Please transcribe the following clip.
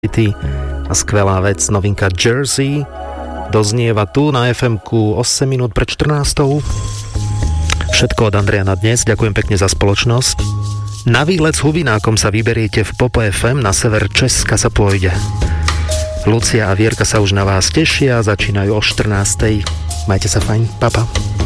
a skvelá vec, novinka Jersey doznieva tu na FM-ku 8 minút pred 14. Všetko od Andreja na dnes, ďakujem pekne za spoločnosť. Na výlet s Hubinákom sa vyberiete v Popo FM, na sever Česka sa pôjde. Lucia a Vierka sa už na vás tešia, začínajú o 14. Majte sa fajn, papa.